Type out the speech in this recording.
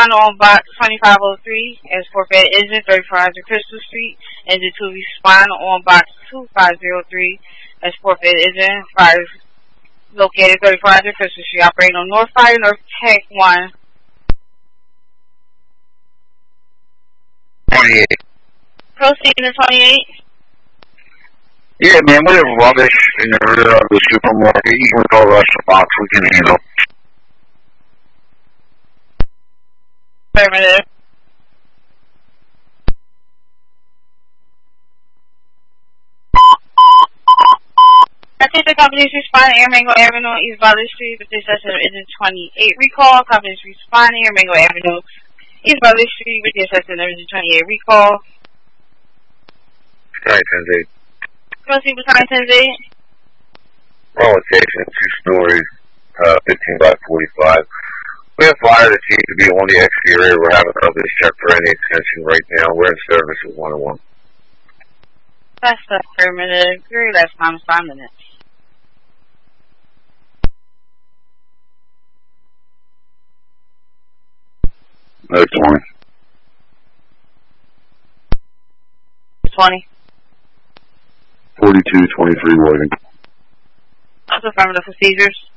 respond on box 2503 as Fort Bend Engine 3400 Crystal Street. Engine 2 respond on box 2503 as Fort Bend Engine 5 located 3400 Crystal Street. Operating on North Fire, North Tech 1. 28. Proceed to 28. Yeah, man, whatever rubbish in the rear of the supermarket, you can throw the rest of the box, we can handle. Affirmative. Attention companies responding Air Mango Avenue, East Valley Street, with the exception of engine 28 recall. Companies responding Air Mango Avenue, East Valley Street, with the exception of engine 28 recall. Alright, 10-8. Proceed with time 10-8. Wrong location, 2 stories, 15 by 45. We have fire that seems to be on the exterior. We're having others check for any extension right now. We're in service at 101. That's affirmative. Very last time is 5 minutes. Another 20. 20. 42, 23 waiting. That's affirmative for seizures.